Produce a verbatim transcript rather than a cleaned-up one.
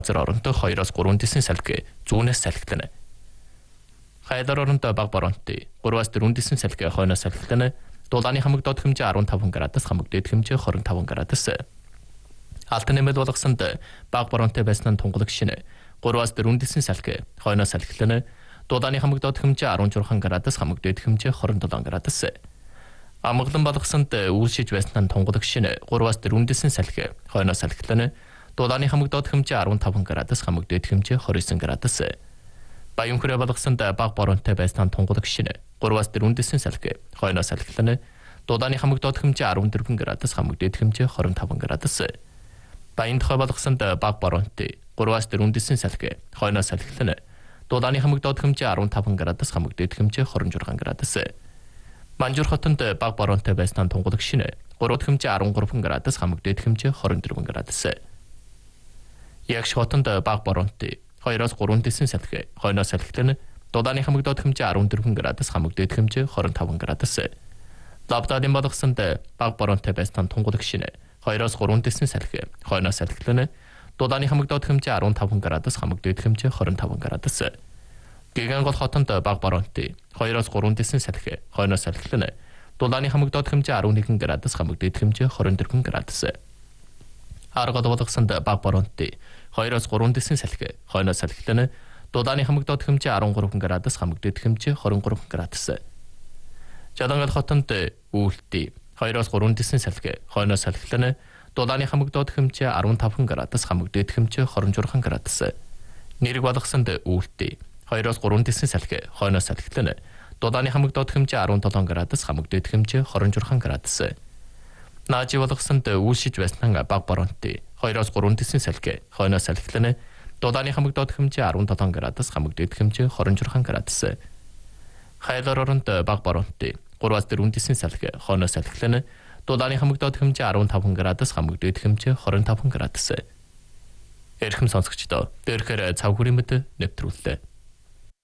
оронтой хоёроос гурван дисийн салхи зүүнээс салхилна. Хайдар оронтой бага боронтой гурваас дөрвөн дисийн салхи хойноос салхилна. Дулааны хамаг доод хэмжээ арван таван градус, хамаг дээд хэмжээ хорин таван градус. Алтан нэмэлт болгосонд бага боронтой байснаа тунгалаг шинэ гурваас дөрвөн дисийн салхи хойноос салхилна. Дулааны хамаг доод хэмжээ арван журхан градус, хамаг дээд хэмжээ хорин долоон градус. Амгалан болгосонд үйлшиж байснаа тунгалаг шинэ гурваас дөрвөн дисийн салхи хойноос салхилна. Дулааны хамаг доод хэмжээ арван таван градус, хамаг дээд хэмжээ хорин девять градус. Баян хүрээ болгосонд бага боронтой байснаа тунгалаг шинэ гурваас дөрвөн дисийн салхи хойноос салхилна. Дулааны хамаг доод хэмжээ арван дөрвөн градус, хамаг дээд хэмжээ хорин таван градус. Баян тухай болгосонд бага боронтой гурваас дөрвөн дисийн салхи хойноос салхилна. Дулааны хамаг доод хэмжээ арван таван градус, хамаг дээд хэмжээ хорин шесть градус. Манжуур хотонд бага боронтой байснаа тунгалаг шинэ гурван хэмжээ арван гурван градус, хамаг дээд хэмжээ хорин дөрвөн градус. Ягш хотонд бага боронтой хоёроос гурван дисийн салхи хойноос салхилна. Дулааны хамаг доод хэмжээ арван дөрвөн градус, хамаг дээд хэмжээ хорин таван градус. Лавдадын болгосонд бага боронтой байснаа тунгалаг шинэ хоёроос гурван дисийн салхи хойноос салхилна. Дулааны хамаг доод хэмжээ арван таван градус, хамаг дээд хэмжээ хорин таван градус. Гэгангол хотонд бага боронтой хоёроос гурван дисийн салхи хойноос салхилна. Дулааны хамаг доод хэмжээ арван нэг градус, хамаг дээд хэмжээ хорин дөрвөн градус. Аргад болгосонд бага боронтой хоёроос гурван дисийн салхи хойноос салхилна. Дулааны хамаг доод хэмжээ арван гурван градус, хамаг дээд хэмжээ хорин гурван градус. Жадангал хотонд үүлтэй хоёроос гурван дисийн салхи хойноос салхилна. Дулааны хамаг доод хэмжээ арван таван градус, хамаг дээд хэмжээ хорин шесть градус. Нэрэг болгосонд үүлтэй хоёроос гурван дисийн салхи хойноос салхилна. Дулааны хамаг доод хэмжээ арван долоон градус, хамаг дээд хэмжээ хорин шесть градус. Наажи болгосонд үйлшиж байснаа бага боронтой хоёроос гурван дисийн салхи хойноос салхилна. Дулааны хамаг доод хэмжээ арван долоон градус, хамаг дээд хэмжээ хорин шесть градус. Хайдар оронд бага боронтой гурваас дөрвөн дисийн салхи хойноос салхилна. Дулааны хамаг доод хэмжээ арван таван градус, хамаг дээд хэмжээ хорин таван градус. Эрхэм сонсогчдоо, дээрхээр цав хүрэмэд нэвтрүүллээ.